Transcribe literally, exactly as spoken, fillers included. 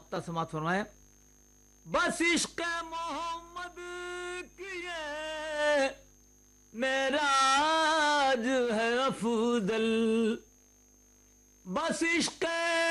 मक्ता समात फरमाया, बस इश्क मोहम्मद किए मेराज है अफजल, बस इश्क